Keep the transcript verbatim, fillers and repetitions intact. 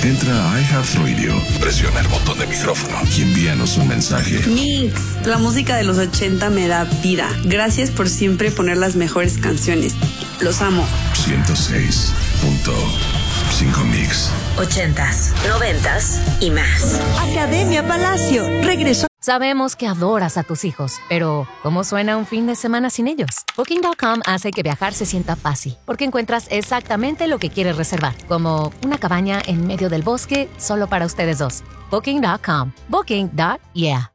Entra a iHeartRadio, presiona el botón de micrófono y envíanos un mensaje. Mix, la música de los ochenta me da vida. Gracias por siempre poner las mejores canciones. Los amo. ciento seis punto cinco Mix. Ochentas, noventas y más. Academia Palacio, regresó. Sabemos que adoras a tus hijos, pero ¿cómo suena un fin de semana sin ellos? Booking punto com hace que viajar se sienta fácil, porque encuentras exactamente lo que quieres reservar, como una cabaña en medio del bosque solo para ustedes dos. Booking punto com. Booking. Yeah.